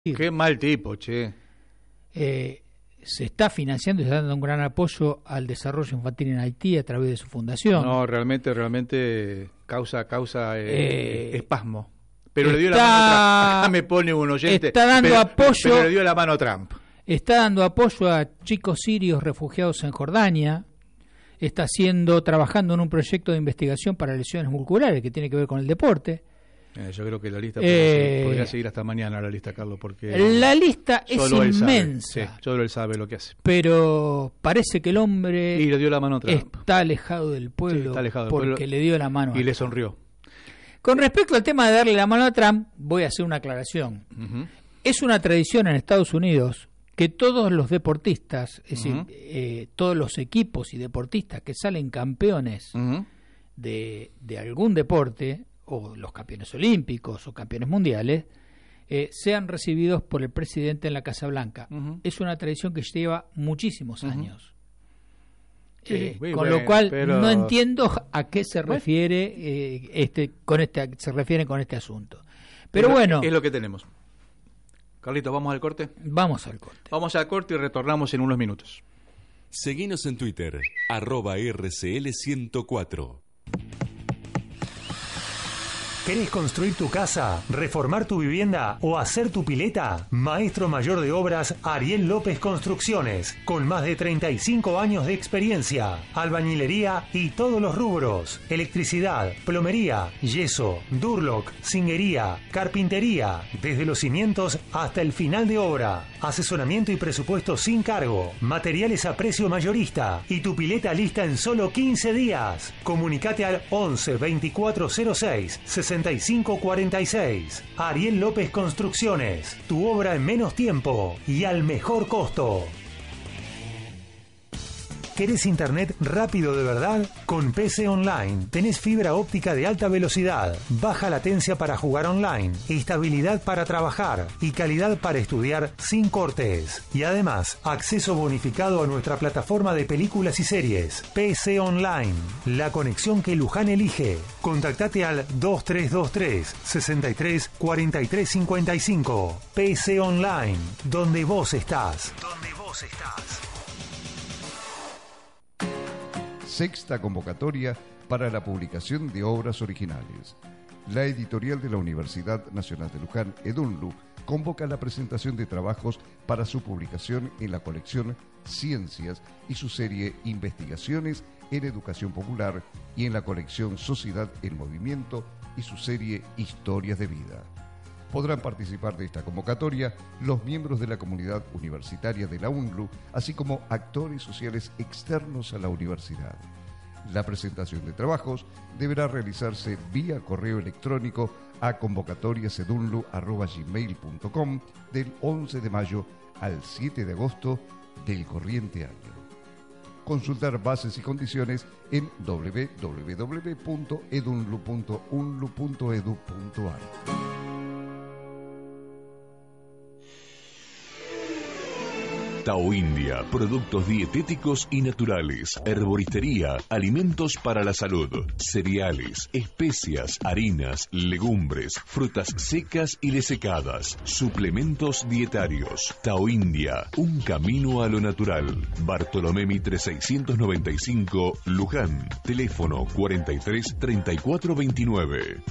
Qué mal tipo, che. Se está financiando y está dando un gran apoyo al desarrollo infantil en Haití a través de su fundación. No, realmente causa espasmo. Pero le dio la mano a Trump. Acá me pone un oyente. Está dando apoyo. Pero le dio la mano a Trump. Está dando apoyo a chicos sirios refugiados en Jordania. Está trabajando en un proyecto de investigación para lesiones musculares que tiene que ver con el deporte. Yo creo que la lista podría seguir hasta mañana, la lista, Carlos, porque la lista es inmensa. Sí, solo él sabe lo que hace. Pero parece que el hombre y le dio la mano a Trump. Está alejado del pueblo, porque le dio la mano a Trump. Y le sonrió. Con respecto al tema de darle la mano a Trump, voy a hacer una aclaración. Uh-huh. Es una tradición en Estados Unidos que todos los deportistas, es decir, todos los equipos y deportistas que salen campeones de algún deporte, o los campeones olímpicos o campeones mundiales, sean recibidos por el presidente en la Casa Blanca. Es una tradición que lleva muchísimos años. Con lo cual no entiendo a qué se refiere se refiere con este asunto. Pero bueno, es lo que tenemos. Carlitos, ¿vamos al corte? Vamos al corte. Vamos al corte y retornamos en unos minutos. Seguinos en Twitter, @RCL104. ¿Querés construir tu casa, reformar tu vivienda o hacer tu pileta? Maestro mayor de obras Ariel López Construcciones, con más de 35 años de experiencia, albañilería y todos los rubros, electricidad, plomería, yeso, durlock, zinguería, carpintería, desde los cimientos hasta el final de obra, asesoramiento y presupuesto sin cargo, materiales a precio mayorista y tu pileta lista en solo 15 días. Comunicate al 11 2406 6546. Ariel López Construcciones, tu obra en menos tiempo y al mejor costo. ¿Querés internet rápido de verdad? Con PC Online tenés fibra óptica de alta velocidad, baja latencia para jugar online, estabilidad para trabajar y calidad para estudiar sin cortes. Y además, acceso bonificado a nuestra plataforma de películas y series. PC Online, la conexión que Luján elige. Contactate al 2323 63 43 55. PC Online, donde vos estás. Sexta convocatoria para la publicación de obras originales. La editorial de la Universidad Nacional de Luján, EDUNLU, convoca la presentación de trabajos para su publicación en la colección Ciencias y su serie Investigaciones en Educación Popular y en la colección Sociedad en Movimiento y su serie Historias de Vida. Podrán participar de esta convocatoria los miembros de la comunidad universitaria de la UNLU, así como actores sociales externos a la universidad. La presentación de trabajos deberá realizarse vía correo electrónico a convocatoriasedunlu@gmail.com del 11 de mayo al 7 de agosto del corriente año. Consultar bases y condiciones en www.edunlu.unlu.edu.ar. Tao India, productos dietéticos y naturales, herboristería, alimentos para la salud, cereales, especias, harinas, legumbres, frutas secas y desecadas, suplementos dietarios. Tao India, un camino a lo natural. Bartolomé Mitre 695, Luján. Teléfono 43 34 29.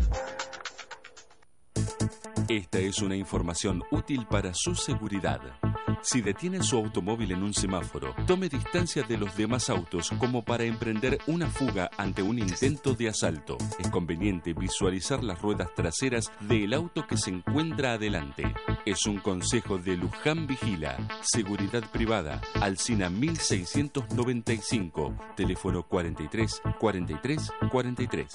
Esta es una información útil para su seguridad. Si detiene su automóvil en un semáforo, tome distancia de los demás autos como para emprender una fuga ante un intento de asalto. Es conveniente visualizar las ruedas traseras del auto que se encuentra adelante. Es un consejo de Luján Vigila. Seguridad privada. Alsina 1695. Teléfono 43 43 43.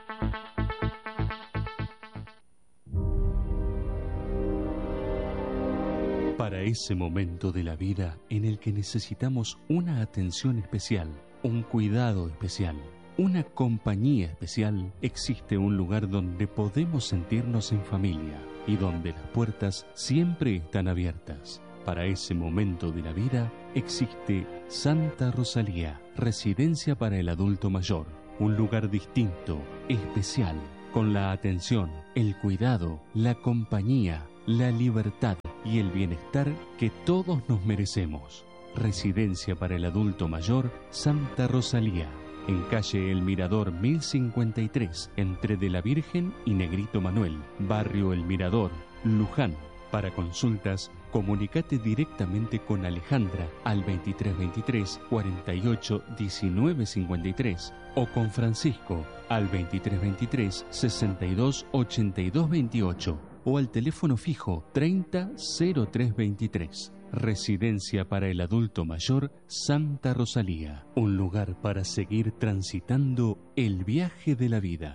Para ese momento de la vida en el que necesitamos una atención especial, un cuidado especial, una compañía especial, existe un lugar donde podemos sentirnos en familia y donde las puertas siempre están abiertas. Para ese momento de la vida existe Santa Rosalía, residencia para el adulto mayor, un lugar distinto, especial, con la atención, el cuidado, la compañía la libertad y el bienestar que todos nos merecemos. Residencia para el adulto mayor Santa Rosalía, en calle El Mirador 1053, entre de la Virgen y Negrito Manuel, barrio El Mirador, Luján. Para consultas, comunicate directamente con Alejandra al 2323 48 19 53 o con Francisco al 2323 62 82 28 o al teléfono fijo 30 03 23. Residencia para el adulto mayor Santa Rosalía, un lugar para seguir transitando el viaje de la vida.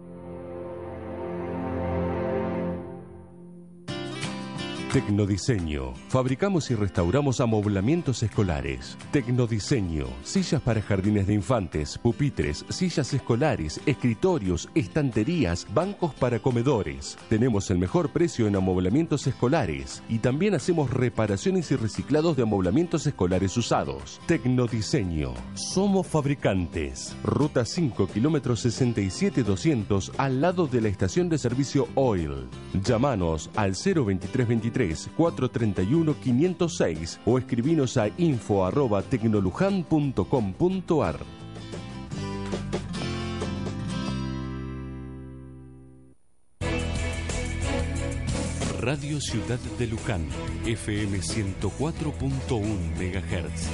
Tecnodiseño. Fabricamos y restauramos amoblamientos escolares. Tecnodiseño. Sillas para jardines de infantes, pupitres, sillas escolares, escritorios, estanterías, bancos para comedores. Tenemos el mejor precio en amoblamientos escolares y también hacemos reparaciones y reciclados de amoblamientos escolares usados. Tecnodiseño. Somos fabricantes. Ruta 5, kilómetro 67-200, al lado de la estación de servicio Oil. Llámanos al 02323 431 506 o escribinos a info@tecnolujan.com.ar. Radio Ciudad de Luján, FM 104.1 MHz.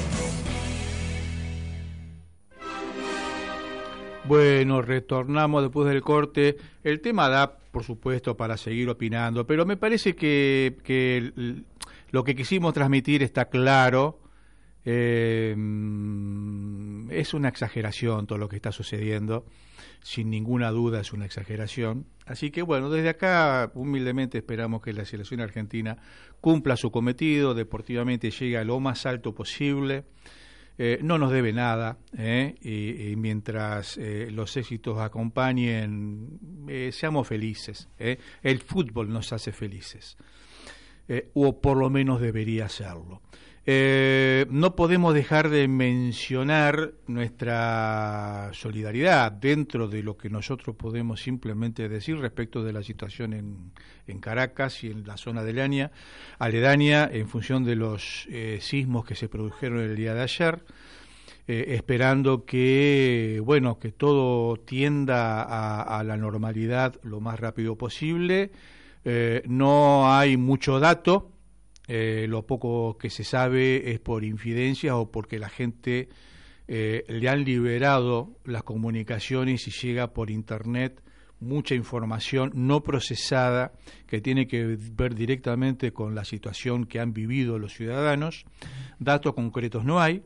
Bueno, retornamos después del corte. El tema da, por supuesto, para seguir opinando, pero me parece que lo que quisimos transmitir está claro. Es una exageración todo lo que está sucediendo, sin ninguna duda es una exageración. Así que bueno, desde acá humildemente esperamos que la selección argentina cumpla su cometido, deportivamente llegue a lo más alto posible. No nos debe nada, y mientras los éxitos acompañen, seamos felices. El fútbol nos hace felices, o por lo menos debería hacerlo. No podemos dejar de mencionar nuestra solidaridad dentro de lo que nosotros podemos simplemente decir respecto de la situación en Caracas y en la zona aledaña en función de los sismos que se produjeron el día de ayer, esperando que todo tienda a la normalidad lo más rápido posible. No hay mucho dato. Lo poco que se sabe es por infidencias o porque la gente le han liberado las comunicaciones y llega por internet mucha información no procesada que tiene que ver directamente con la situación que han vivido los ciudadanos. Datos concretos no hay.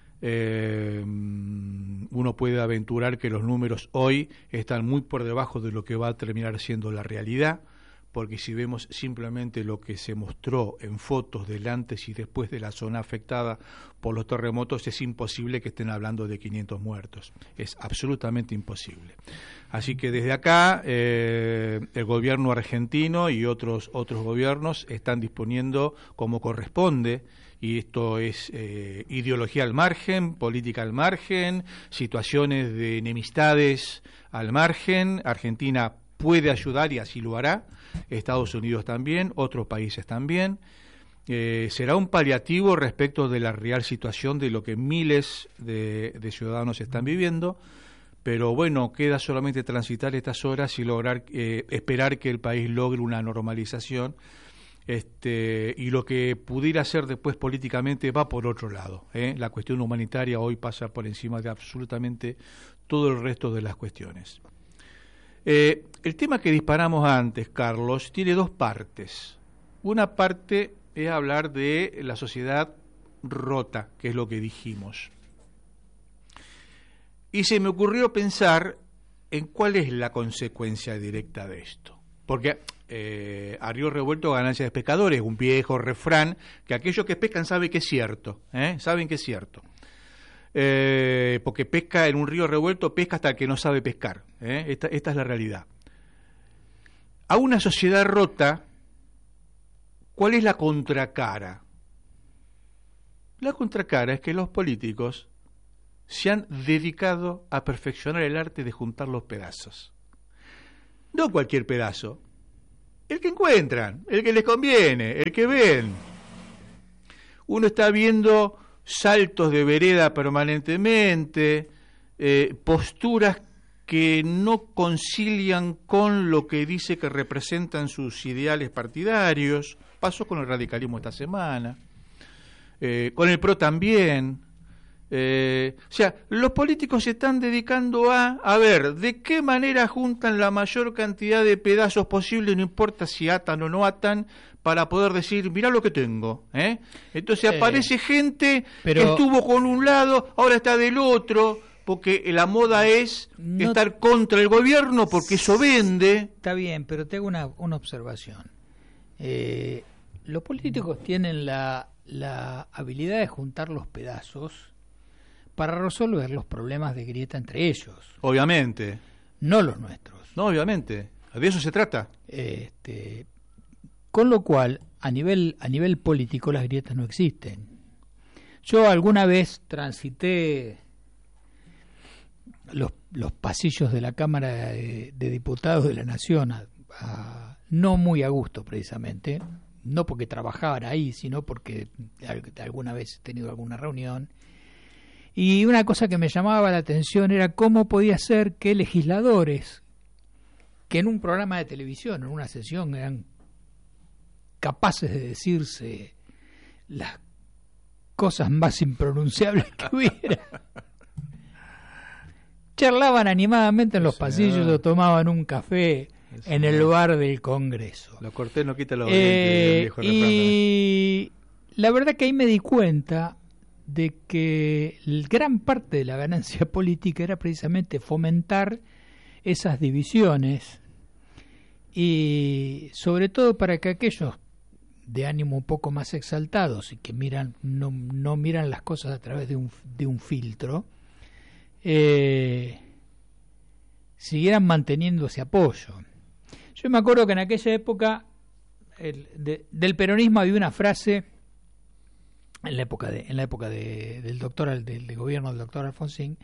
Uno puede aventurar que los números hoy están muy por debajo de lo que va a terminar siendo la realidad, porque si vemos simplemente lo que se mostró en fotos del antes y después de la zona afectada por los terremotos, es imposible que estén hablando de 500 muertos. Es absolutamente imposible. Así que desde acá, el gobierno argentino y otros gobiernos están disponiendo como corresponde, y esto es ideología al margen, política al margen, situaciones de enemistades al margen. Argentina puede ayudar y así lo hará, Estados Unidos también, otros países también. Será un paliativo respecto de la real situación de lo que miles de ciudadanos están viviendo, pero bueno, queda solamente transitar estas horas y lograr esperar que el país logre una normalización, y lo que pudiera ser después políticamente va por otro lado. La cuestión humanitaria hoy pasa por encima de absolutamente todo el resto de las cuestiones. El tema que disparamos antes, Carlos, tiene dos partes. Una parte es hablar de la sociedad rota, que es lo que dijimos. Y se me ocurrió pensar en cuál es la consecuencia directa de esto. Porque a río revuelto ganancia de pescadores, un viejo refrán que aquellos que pescan saben que es cierto, saben que es cierto. Porque pesca en un río revuelto, pesca hasta el que no sabe pescar. Esta es la realidad. A una sociedad rota, ¿cuál es la contracara? La contracara es que los políticos se han dedicado a perfeccionar el arte de juntar los pedazos. No cualquier pedazo, El que encuentran, el que les conviene, el que ven. Uno está viendo saltos de vereda permanentemente, posturas que no concilian con lo que dice que representan sus ideales partidarios. Pasó con el radicalismo esta semana, con el PRO también. O sea, los políticos se están dedicando a ver de qué manera juntan la mayor cantidad de pedazos posible, no importa si atan o no atan, para poder decir, mirá lo que tengo. Entonces aparece gente que estuvo con un lado, ahora está del otro, porque la moda es estar contra el gobierno, porque eso vende. Está bien, pero te hago una observación. Los políticos tienen la habilidad de juntar los pedazos para resolver los problemas de grieta entre ellos. Obviamente. No los nuestros. No, obviamente. De eso se trata. Con lo cual, a nivel político, las grietas no existen. Yo alguna vez transité los pasillos de la Cámara de Diputados de la Nación, no muy a gusto precisamente, no porque trabajaban ahí, sino porque alguna vez he tenido alguna reunión. Y una cosa que me llamaba la atención era cómo podía ser que legisladores que en un programa de televisión, en una sesión, eran capaces de decirse las cosas más impronunciables que hubiera, charlaban animadamente en los pasillos o tomaban un café en el bar del Congreso. Lo cortés no quita lo valiente, y la verdad que ahí me di cuenta de que gran parte de la ganancia política era precisamente fomentar esas divisiones, y sobre todo para que aquellos de ánimo un poco más exaltados y que no miran las cosas a través de un filtro, siguieran manteniendo ese apoyo. Yo me acuerdo que en aquella época del peronismo había una frase, en la época del gobierno del doctor Alfonsín,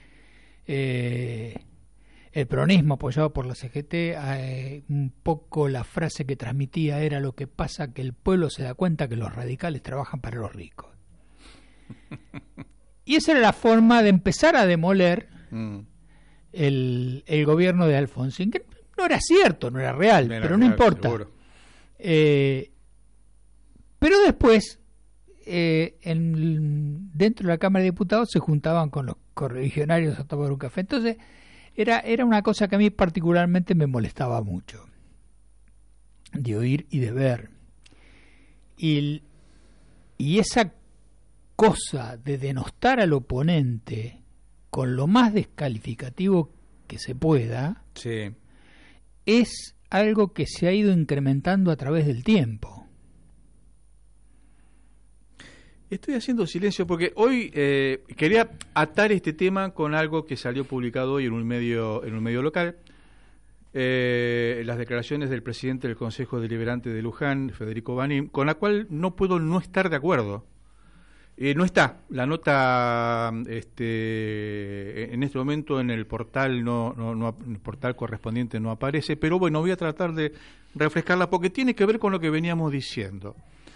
el peronismo apoyado por la CGT, un poco la frase que transmitía era: lo que pasa que el pueblo se da cuenta que los radicales trabajan para los ricos. Y esa era la forma de empezar a demoler el gobierno de Alfonsín, que no era cierto, no era real, pero no importa. Pero después, dentro de la Cámara de Diputados se juntaban con los correligionarios a tomar un café. Entonces era una cosa que a mí particularmente me molestaba mucho, de oír y de ver. Y esa cosa de denostar al oponente con lo más descalificativo que se pueda, sí, es algo que se ha ido incrementando a través del tiempo. Estoy haciendo silencio porque hoy quería atar este tema con algo que salió publicado hoy en un medio local, las declaraciones del presidente del Consejo Deliberante de Luján, Federico Banim, con la cual no puedo no estar de acuerdo. No está la nota en este momento en el portal, el portal correspondiente no aparece, pero bueno, voy a tratar de refrescarla porque tiene que ver con lo que veníamos diciendo.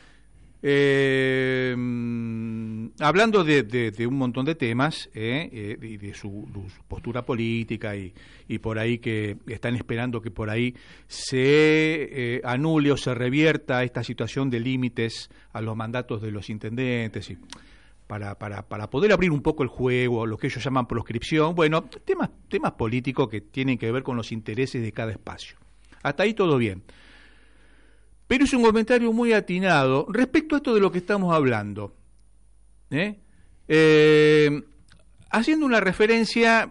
Hablando de un montón de temas y de su postura política y por ahí que están esperando que por ahí se anule o se revierta esta situación de límites a los mandatos de los intendentes y para poder abrir un poco el juego, lo que ellos llaman proscripción, bueno, temas políticos que tienen que ver con los intereses de cada espacio. Hasta ahí todo bien. Pero es un comentario muy atinado respecto a esto de lo que estamos hablando. Haciendo una referencia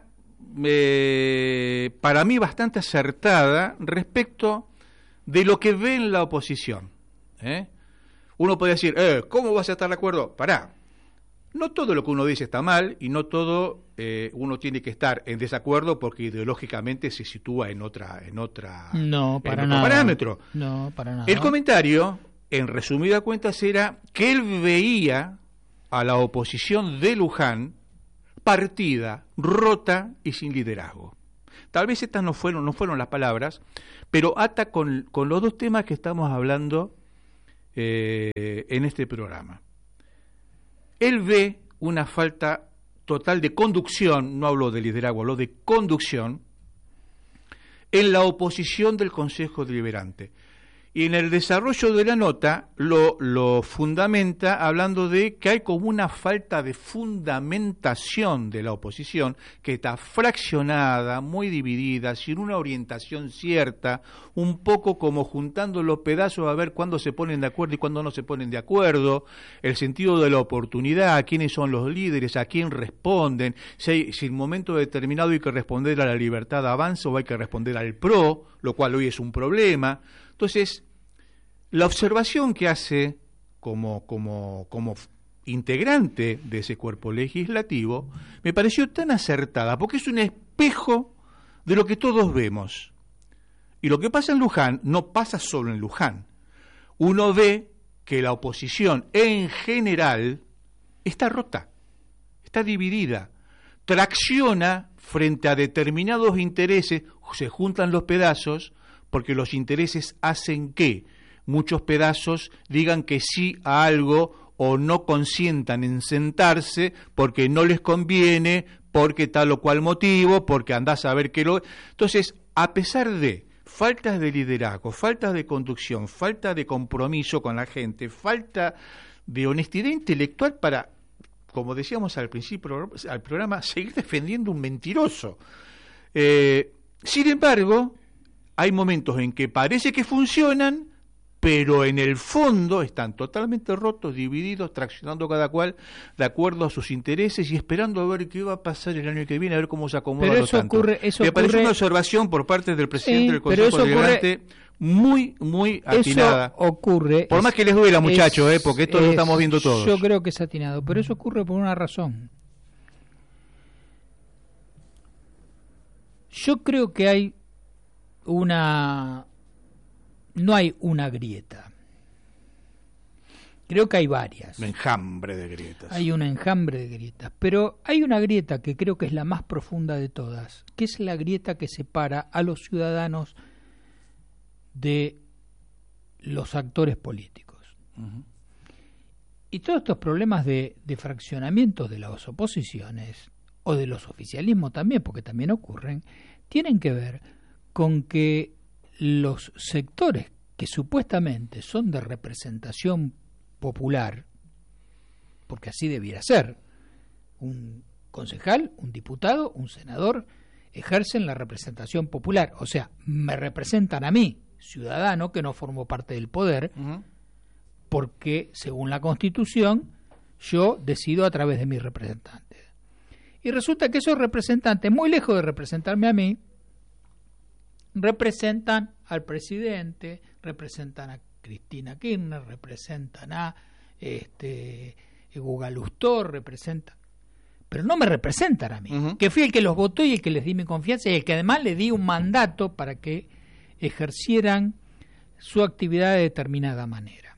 para mí bastante acertada respecto de lo que ve en la oposición. Uno puede decir, ¿cómo vas a estar de acuerdo? Pará. No todo lo que uno dice está mal y no todo uno tiene que estar en desacuerdo porque ideológicamente se sitúa en otro parámetro. No, para nada. El comentario, en resumida cuentas, era que él veía a la oposición de Luján partida, rota y sin liderazgo. Tal vez estas no fueron las palabras, pero ata con los dos temas que estamos hablando en este programa. Él ve una falta total de conducción, no hablo de liderazgo, hablo de conducción, en la oposición del Consejo Deliberante. Y en el desarrollo de la nota lo fundamenta hablando de que hay como una falta de fundamentación de la oposición, que está fraccionada, muy dividida, sin una orientación cierta, un poco como juntando los pedazos a ver cuándo se ponen de acuerdo y cuándo no se ponen de acuerdo, el sentido de la oportunidad, quiénes son los líderes, a quién responden, si en un momento determinado hay que responder a la libertad de avance o hay que responder al PRO, lo cual hoy es un problema. Entonces, la observación que hace como integrante de ese cuerpo legislativo me pareció tan acertada, porque es un espejo de lo que todos vemos. Y lo que pasa en Luján no pasa solo en Luján. Uno ve que la oposición en general está rota, está dividida, tracciona frente a determinados intereses, se juntan los pedazos, porque los intereses hacen que muchos pedazos digan que sí a algo o no consientan en sentarse porque no les conviene, porque tal o cual motivo, porque andás a ver qué lo... Entonces, a pesar de faltas de liderazgo, faltas de conducción, falta de compromiso con la gente, falta de honestidad intelectual para, como decíamos al principio al programa, seguir defendiendo un mentiroso. Sin embargo, hay momentos en que parece que funcionan, pero en el fondo están totalmente rotos, divididos, traccionando cada cual de acuerdo a sus intereses y esperando a ver qué va a pasar el año que viene, a ver cómo se acomoda pero lo eso tanto. Eso me parece ocurre... una observación por parte del presidente del pero Consejo Deliberante muy atinada. Eso ocurre... Por más que les duela, muchachos, porque esto lo estamos viendo todos. Yo creo que es atinado, pero eso ocurre por una razón. Yo creo que hay no hay una grieta. Creo que hay varias. Un enjambre de grietas. Hay un enjambre de grietas, pero hay una grieta que creo que es la más profunda de todas, que es la grieta que separa a los ciudadanos de los actores políticos. Uh-huh. Y todos estos problemas de fraccionamientos de las oposiciones, o de los oficialismos también, porque también ocurren, tienen que ver con que los sectores que supuestamente son de representación popular, porque así debiera ser, un concejal, un diputado, un senador, ejercen la representación popular, o sea, me representan a mí, ciudadano, que no formo parte del poder, uh-huh, porque según la Constitución yo decido a través de mis representantes. Y resulta que esos representantes, muy lejos de representarme a mí, representan al presidente, representan a Cristina Kirchner, representan a Guga Lustó, representan, pero no me representan a mí, uh-huh, que fui el que los votó y el que les di mi confianza y el que además le di un mandato para que ejercieran su actividad de determinada manera.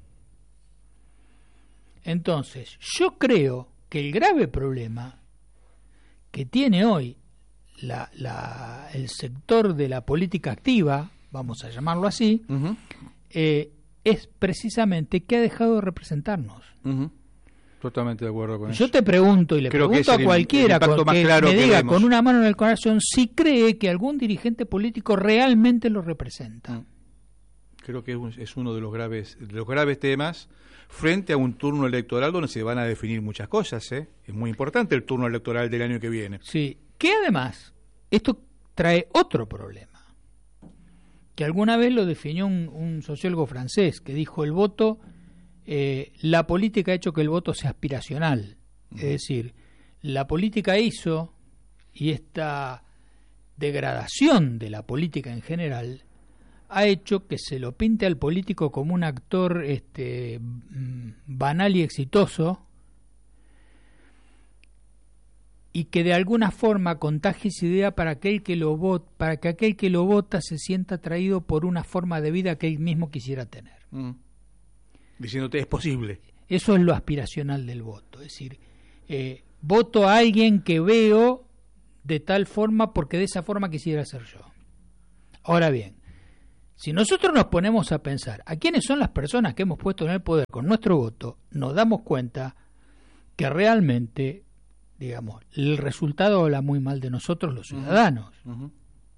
Entonces, yo creo que el grave problema que tiene hoy el sector de la política activa, vamos a llamarlo así, uh-huh, es precisamente que ha dejado de representarnos. Uh-huh. Totalmente de acuerdo con eso. Yo te pregunto y le creo pregunto a cualquiera que me diga con una mano en el corazón si cree que algún dirigente político realmente lo representa. Creo que es uno de los graves temas frente a un turno electoral donde se van a definir muchas cosas. Es muy importante el turno electoral del año que viene. Sí, que además esto trae otro problema, que alguna vez lo definió un sociólogo francés, que dijo el voto, la política ha hecho que el voto sea aspiracional. Es decir, la política hizo, y esta degradación de la política en general, ha hecho que se lo pinte al político como un actor banal y exitoso, y que de alguna forma contagie esa idea para que aquel que lo vota se sienta atraído por una forma de vida que él mismo quisiera tener. Diciéndote, es posible. Eso es lo aspiracional del voto. Es decir, voto a alguien que veo de tal forma porque de esa forma quisiera ser yo. Ahora bien, si nosotros nos ponemos a pensar a quiénes son las personas que hemos puesto en el poder con nuestro voto, nos damos cuenta que realmente, digamos, el resultado habla muy mal de nosotros los ciudadanos. Uh-huh.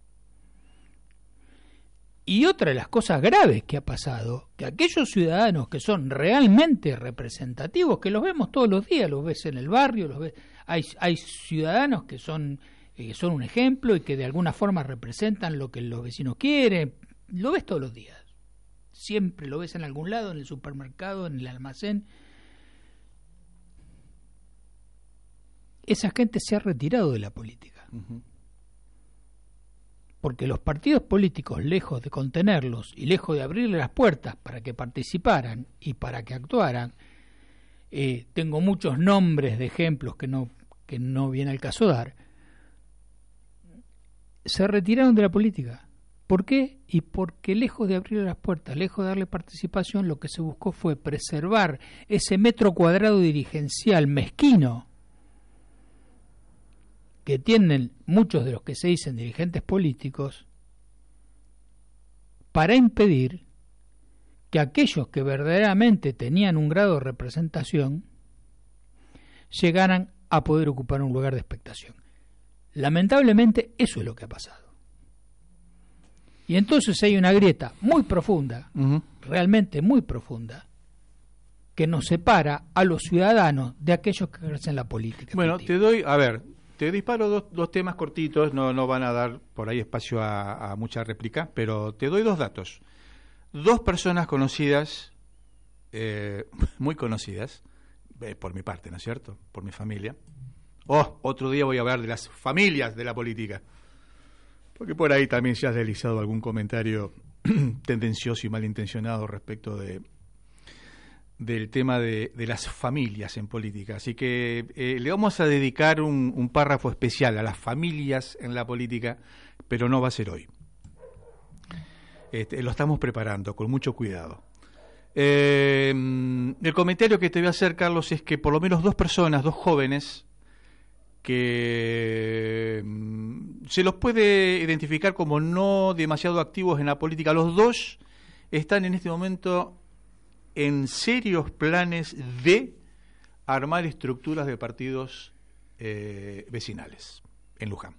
Y otra de las cosas graves que ha pasado, que aquellos ciudadanos que son realmente representativos, que los vemos todos los días, los ves en el barrio, los ves, hay ciudadanos que son un ejemplo y que de alguna forma representan lo que los vecinos quieren, lo ves todos los días, siempre lo ves en algún lado, en el supermercado, en el almacén. Esa gente se ha retirado de la política. Uh-huh. Porque los partidos políticos, lejos de contenerlos y lejos de abrirle las puertas para que participaran y para que actuaran, tengo muchos nombres de ejemplos que no viene al caso dar, se retiraron de la política. ¿Por qué? Y porque lejos de abrirle las puertas, lejos de darle participación, lo que se buscó fue preservar ese metro cuadrado dirigencial mezquino que tienen muchos de los que se dicen dirigentes políticos, para impedir que aquellos que verdaderamente tenían un grado de representación llegaran a poder ocupar un lugar de expectación. Lamentablemente eso es lo que ha pasado. Y entonces hay una grieta muy profunda, Uh-huh. realmente muy profunda, que nos separa a los ciudadanos de aquellos que ejercen la política. Bueno, te disparo dos temas cortitos, no van a dar por ahí espacio a mucha réplica, pero te doy 2 datos. 2 personas conocidas, muy conocidas, por mi parte, ¿no es cierto? Por mi familia. Otro día voy a hablar de las familias de la política, porque por ahí también se ha deslizado algún comentario tendencioso y malintencionado respecto del tema de las familias en política. Así que le vamos a dedicar un párrafo especial a las familias en la política, pero no va a ser hoy. Lo estamos preparando con mucho cuidado. El comentario que te voy a hacer, Carlos, es que por lo menos 2 personas, 2 jóvenes, que se los puede identificar como no demasiado activos en la política, los 2 están en este momento en serios planes de armar estructuras de partidos vecinales en Luján.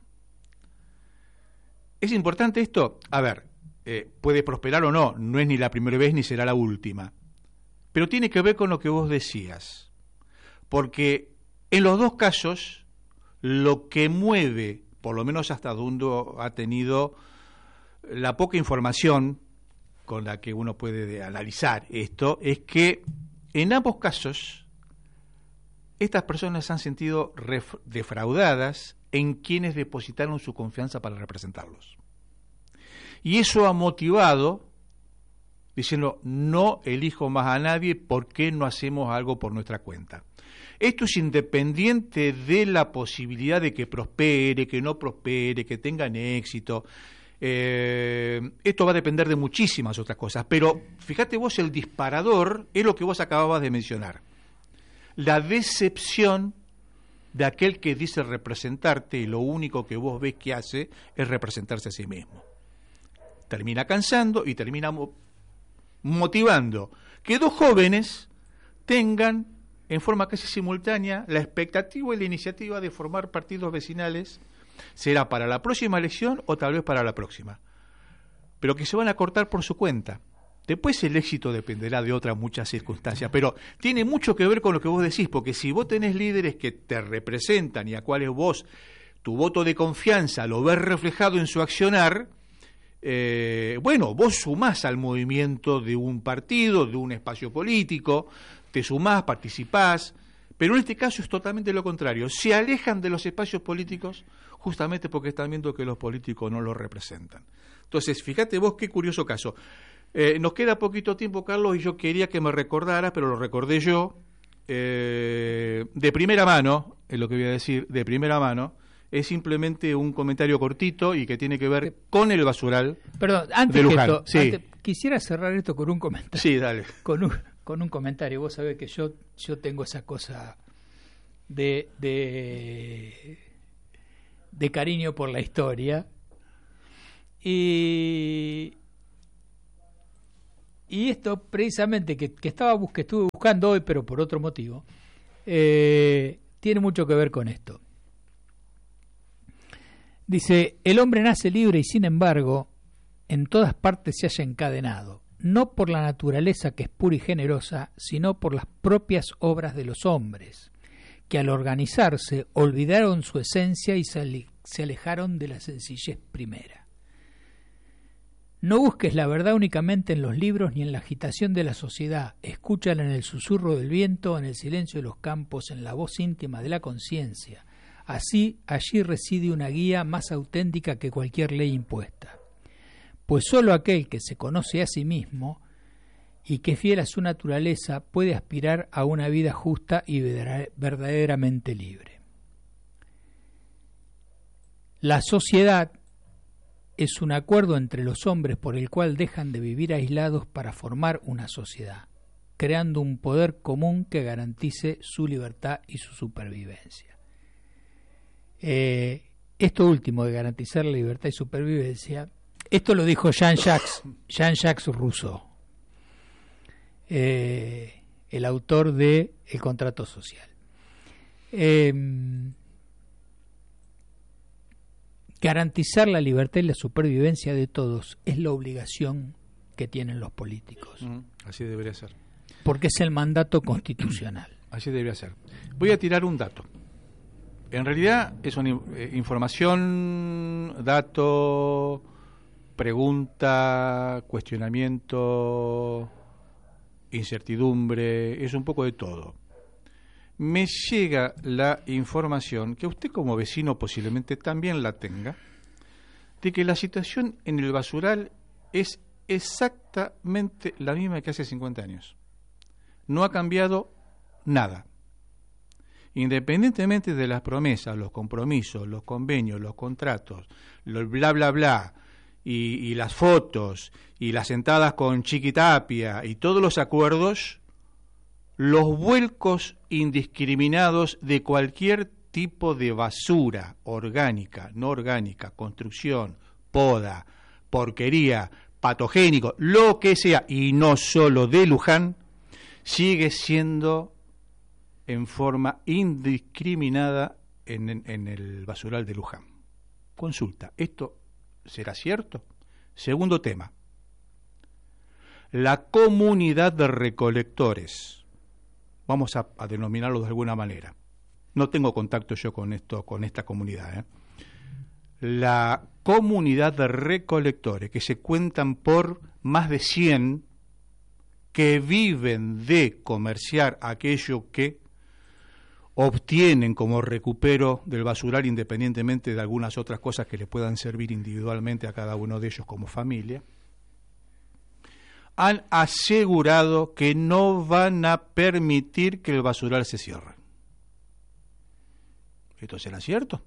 ¿Es importante esto? A ver, puede prosperar o no, no es ni la primera vez ni será la última, pero tiene que ver con lo que vos decías, porque en los 2 casos lo que mueve, por lo menos hasta donde ha tenido la poca información con la que uno puede analizar esto, es que en ambos casos estas personas se han sentido defraudadas en quienes depositaron su confianza para representarlos. Y eso ha motivado, diciendo, no elijo más a nadie, ¿por qué no hacemos algo por nuestra cuenta? Esto es independiente de la posibilidad de que prospere, que no prospere, que tengan éxito. Esto va a depender de muchísimas otras cosas, pero fíjate vos, el disparador es lo que vos acababas de mencionar: la decepción de aquel que dice representarte y lo único que vos ves que hace es representarse a sí mismo. Termina cansando y termina motivando que 2 jóvenes tengan en forma casi simultánea la expectativa y la iniciativa de formar partidos vecinales. Será para la próxima elección o tal vez para la próxima, pero que se van a cortar por su cuenta. Después el éxito dependerá de otras muchas circunstancias, pero tiene mucho que ver con lo que vos decís, porque si vos tenés líderes que te representan y a cuales vos, tu voto de confianza, lo ves reflejado en su accionar, vos sumás al movimiento de un partido, de un espacio político, te sumás, participás, pero en este caso es totalmente lo contrario. Se alejan de los espacios políticos justamente porque están viendo que los políticos no los representan. Entonces, fíjate vos qué curioso caso. Nos queda poquito tiempo, Carlos, y yo quería que me recordaras, pero lo recordé yo, de primera mano, es lo que voy a decir, de primera mano. Es simplemente un comentario cortito y que tiene que ver con el basural. Perdón, antes de que Luján. esto, Sí. quisiera cerrar esto con un comentario. Sí, dale. Con un comentario. Vos sabés que yo tengo esa cosa de de cariño por la historia. Y esto precisamente que estuve buscando hoy, pero por otro motivo, tiene mucho que ver con esto. Dice, el hombre nace libre y sin embargo en todas partes se halla encadenado, no por la naturaleza que es pura y generosa, sino por las propias obras de los hombres, que al organizarse olvidaron su esencia y se alejaron de la sencillez primera. No busques la verdad únicamente en los libros ni en la agitación de la sociedad, escúchala en el susurro del viento, en el silencio de los campos, en la voz íntima de la conciencia. Así, allí reside una guía más auténtica que cualquier ley impuesta. Pues sólo aquel que se conoce a sí mismo y que fiel a su naturaleza puede aspirar a una vida justa y verdaderamente libre. La sociedad es un acuerdo entre los hombres por el cual dejan de vivir aislados para formar una sociedad, creando un poder común que garantice su libertad y su supervivencia. Esto último de garantizar la libertad y supervivencia, esto lo dijo Jean-Jacques Rousseau, el autor de El contrato social. Garantizar la libertad y la supervivencia de todos es la obligación que tienen los políticos. Así debería ser. Porque es el mandato constitucional. Así debería ser. Voy a tirar un dato. En realidad es una información, dato, pregunta, cuestionamiento, incertidumbre, es un poco de todo. Me llega la información, que usted como vecino posiblemente también la tenga, de que la situación en el basural es exactamente la misma que hace 50 años. No ha cambiado nada. Independientemente de las promesas, los compromisos, los convenios, los contratos, lo bla bla bla, y las fotos, y las sentadas con Chiquitapia, y todos los acuerdos, los vuelcos indiscriminados de cualquier tipo de basura, orgánica, no orgánica, construcción, poda, porquería, patogénico, lo que sea, y no solo de Luján, sigue siendo en forma indiscriminada en el basural de Luján. Consulta, ¿esto será cierto? Segundo tema, la comunidad de recolectores, vamos a denominarlo de alguna manera. No tengo contacto yo con esta comunidad. La comunidad de recolectores, que se cuentan por más de 100, que viven de comerciar aquello que obtienen como recupero del basural, independientemente de algunas otras cosas que les puedan servir individualmente a cada uno de ellos como familia, han asegurado que no van a permitir que el basural se cierre. ¿Esto será cierto?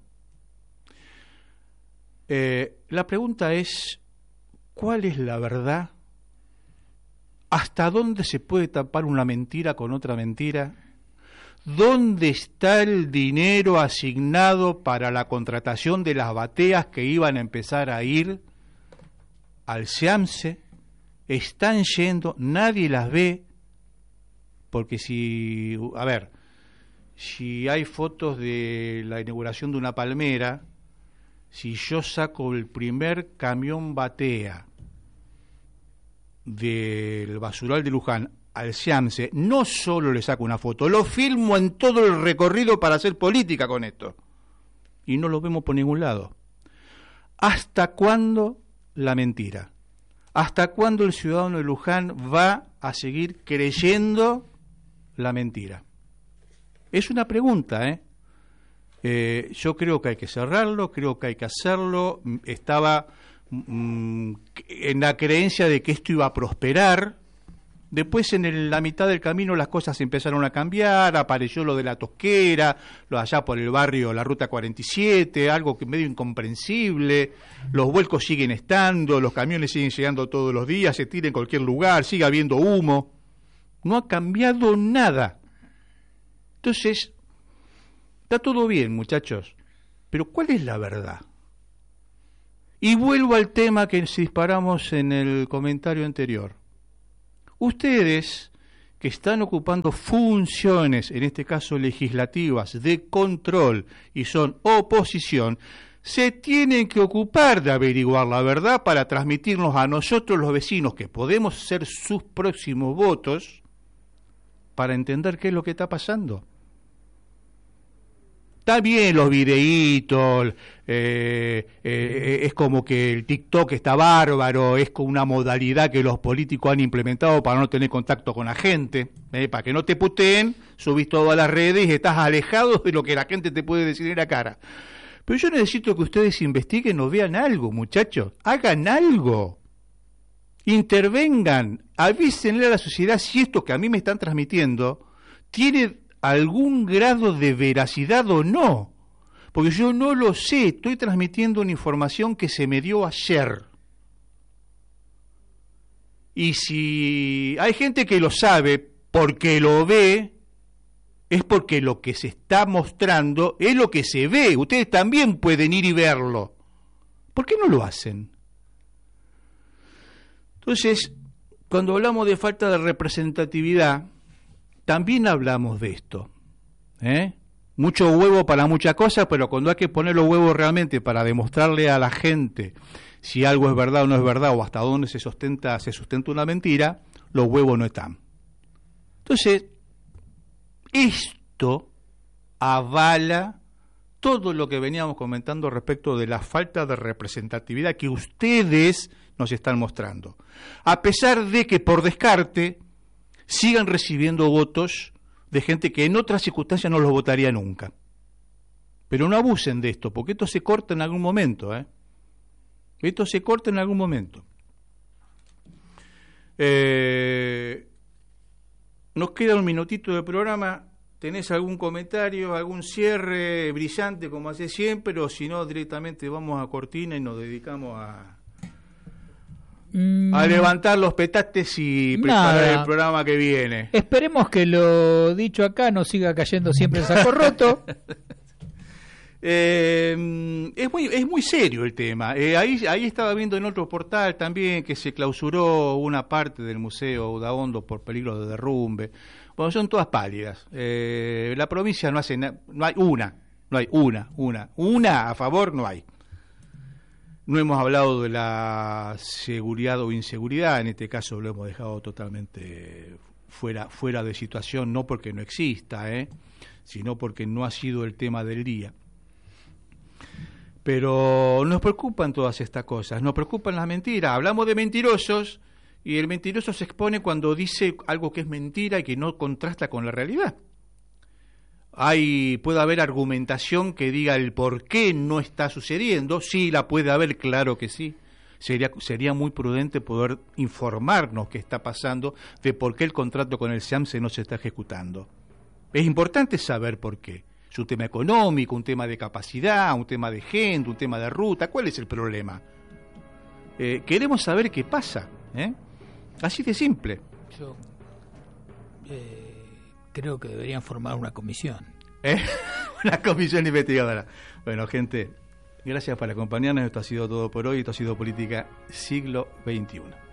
La pregunta es, ¿cuál es la verdad? ¿Hasta dónde se puede tapar una mentira con otra mentira? ¿Dónde está el dinero asignado para la contratación de las bateas que iban a empezar a ir al SEAMSE? Están yendo, nadie las ve, porque si hay fotos de la inauguración de una palmera, si yo saco el primer camión batea del basural de Luján al SEAMSE, no solo le saco una foto, lo filmo en todo el recorrido para hacer política con esto. Y no lo vemos por ningún lado. ¿Hasta cuándo la mentira? ¿Hasta cuándo el ciudadano de Luján va a seguir creyendo la mentira? Es una pregunta, yo creo que hay que cerrarlo, creo que hay que hacerlo. Estaba en la creencia de que esto iba a prosperar. Después en la mitad del camino las cosas empezaron a cambiar, apareció lo de la Tosquera, lo allá por el barrio, la Ruta 47, algo que medio incomprensible, los vuelcos siguen estando, los camiones siguen llegando todos los días, se tira en cualquier lugar, sigue habiendo humo, no ha cambiado nada. Entonces, está todo bien, muchachos, Pero ¿cuál es la verdad? Y vuelvo al tema que disparamos en el comentario anterior. Ustedes que están ocupando funciones, en este caso legislativas, de control y son oposición, se tienen que ocupar de averiguar la verdad para transmitirnos a nosotros los vecinos, que podemos ser sus próximos votos, para entender qué es lo que está pasando. Está bien los videitos, es como que el TikTok está bárbaro, es como una modalidad que los políticos han implementado para no tener contacto con la gente, para que no te puteen, subís todo a las redes y estás alejado de lo que la gente te puede decir en la cara. Pero yo necesito que ustedes investiguen o vean algo, muchachos, hagan algo, intervengan, avísenle a la sociedad si esto que a mí me están transmitiendo tiene algún grado de veracidad o no, porque yo no lo sé, estoy transmitiendo una información que se me dio ayer. Y si hay gente que lo sabe porque lo ve, es porque lo que se está mostrando es lo que se ve. Ustedes también pueden ir y verlo. ¿Por qué no lo hacen? Entonces, cuando hablamos de falta de representatividad, también hablamos de esto. Mucho huevo para muchas cosas, pero cuando hay que poner los huevos realmente para demostrarle a la gente si algo es verdad o no es verdad, o hasta dónde se sustenta una mentira, los huevos no están. Entonces, esto avala todo lo que veníamos comentando respecto de la falta de representatividad que ustedes nos están mostrando. A pesar de que por descarte sigan recibiendo votos de gente que en otras circunstancias no los votaría nunca. Pero no abusen de esto, porque esto se corta en algún momento. Esto se corta en algún momento. Nos queda un minutito de programa. ¿Tenés algún comentario, algún cierre brillante como hace siempre? O si no, directamente vamos a cortina y nos dedicamos a levantar los petates y preparar el programa que viene. Esperemos que lo dicho acá no siga cayendo siempre en saco roto. Es muy serio el tema. Ahí estaba viendo en otro portal también que se clausuró una parte del Museo Udaondo por peligro de derrumbe. Bueno, son todas pálidas. La provincia no hace nada, no hay una a favor, no hay. No hemos hablado de la seguridad o inseguridad, en este caso lo hemos dejado totalmente fuera de situación, no porque no exista, sino porque no ha sido el tema del día. Pero nos preocupan todas estas cosas, nos preocupan las mentiras. Hablamos de mentirosos y el mentiroso se expone cuando dice algo que es mentira y que no contrasta con la realidad. Puede haber argumentación que diga el por qué no está sucediendo. Sí, la puede haber, claro que sí. Sería muy prudente poder informarnos qué está pasando, de por qué el contrato con el SEAMSE no se está ejecutando. Es importante saber por qué. Es un tema económico, un tema de capacidad, un tema de gente, un tema de ruta. ¿Cuál es el problema? Queremos saber qué pasa. Así de simple. Yo creo que deberían formar una comisión. Una comisión investigadora. Bueno, gente, gracias por acompañarnos. Esto ha sido todo por hoy. Esto ha sido Política Siglo XXI.